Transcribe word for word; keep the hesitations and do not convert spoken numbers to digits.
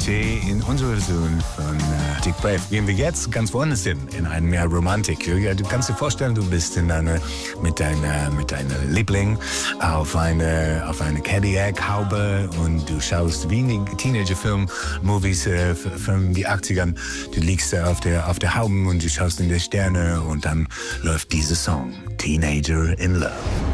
Klischee in unserer Version von äh, Dick Brave. Gehen wir jetzt ganz woanders hin, in eine mehr Romantik. Ja, du kannst dir vorstellen, du bist in eine, mit deiner mit deiner Liebling auf eine auf eine Cadillac-Haube und du schaust wie in Teenager-Film-Movies äh, von den achtzigern. Du liegst auf der auf der Haube und du schaust in die Sterne und dann läuft dieser Song, Teenager in Love.